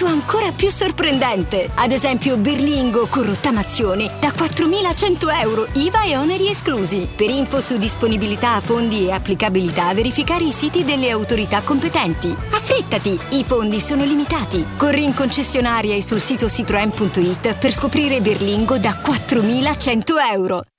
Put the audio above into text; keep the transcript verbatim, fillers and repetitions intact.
effetto ancora più sorprendente. Ad esempio Berlingo con rottamazione da quattromilacento euro, I V A e oneri esclusi. Per info su disponibilità, fondi e applicabilità, verificare i siti delle autorità competenti. Affrettati, i fondi sono limitati. Corri in concessionaria e sul sito citroen punto it per scoprire Berlingo da quattromilacento euro.